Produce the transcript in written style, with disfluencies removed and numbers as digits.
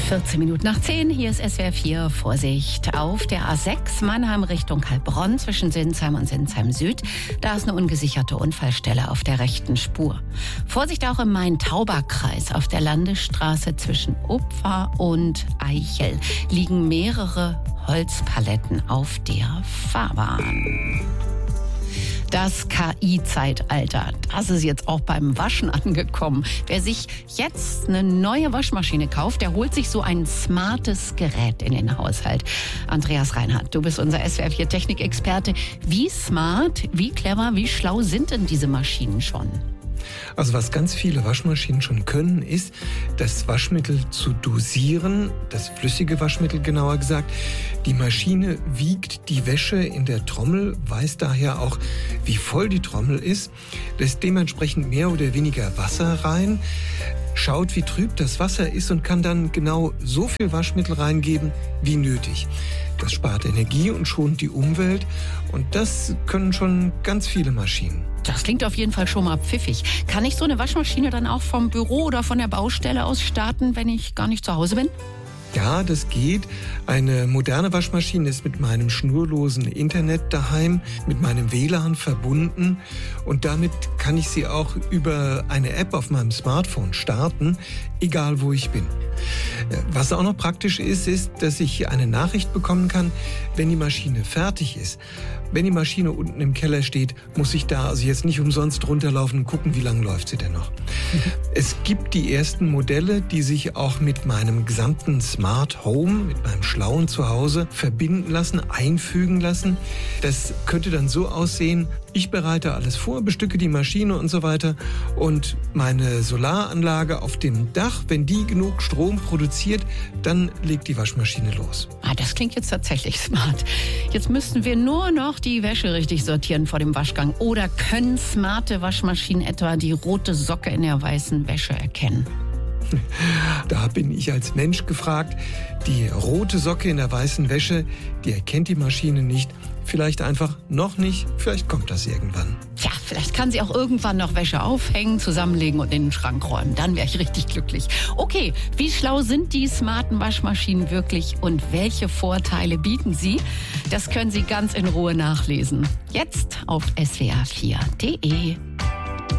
14 Minuten nach 10, hier ist SWR 4. Vorsicht, auf der A6 Mannheim Richtung Heilbronn zwischen Sinsheim und Sinsheim Süd. Da ist eine ungesicherte Unfallstelle auf der rechten Spur. Vorsicht auch im Main-Tauber-Kreis. Auf der Landesstraße zwischen Upfa und Eichel liegen mehrere Holzpaletten auf der Fahrbahn. Das KI-Zeitalter, das ist jetzt auch beim Waschen angekommen. Wer sich jetzt eine neue Waschmaschine kauft, der holt sich so ein smartes Gerät in den Haushalt. Andreas Reinhardt, du bist unser SWR 4 Technikexperte. Wie smart, wie clever, wie schlau sind denn diese Maschinen schon? Also was ganz viele Waschmaschinen schon können, ist, das Waschmittel zu dosieren, das flüssige Waschmittel genauer gesagt. Die Maschine wiegt die Wäsche in der Trommel, weiß daher auch, wie voll die Trommel ist, lässt dementsprechend mehr oder weniger Wasser rein, schaut, wie trüb das Wasser ist und kann dann genau so viel Waschmittel reingeben, wie nötig. Das spart Energie und schont die Umwelt und das können schon ganz viele Maschinen. Das klingt auf jeden Fall schon mal pfiffig. Kann ich so eine Waschmaschine dann auch vom Büro oder von der Baustelle aus starten, wenn ich gar nicht zu Hause bin? Ja, das geht. Eine moderne Waschmaschine ist mit meinem schnurlosen Internet daheim, mit meinem WLAN verbunden und damit kann ich sie auch über eine App auf meinem Smartphone starten, egal wo ich bin. Was auch noch praktisch ist, dass ich eine Nachricht bekommen kann, wenn die Maschine fertig ist. Wenn die Maschine unten im Keller steht, muss ich da also jetzt nicht umsonst runterlaufen und gucken, wie lange läuft sie denn noch. Es gibt die ersten Modelle, die sich auch mit meinem gesamten Smart Home, mit meinem schlauen Zuhause verbinden lassen, einfügen lassen. Das könnte dann so aussehen, ich bereite alles vor, bestücke die Maschine und so weiter und meine Solaranlage auf dem Dach, wenn die genug Strom produziert, dann legt die Waschmaschine los. Das klingt jetzt tatsächlich smart. Jetzt müssten wir nur noch die Wäsche richtig sortieren vor dem Waschgang. Oder können smarte Waschmaschinen etwa die rote Socke in der weißen Wäsche erkennen? Da bin ich als Mensch gefragt. Die rote Socke in der weißen Wäsche, die erkennt die Maschine nicht. Vielleicht einfach noch nicht, vielleicht kommt das irgendwann. Ja, vielleicht kann sie auch irgendwann noch Wäsche aufhängen, zusammenlegen und in den Schrank räumen. Dann wäre ich richtig glücklich. Okay, wie schlau sind die smarten Waschmaschinen wirklich und welche Vorteile bieten sie? Das können Sie ganz in Ruhe nachlesen. Jetzt auf swr4.de.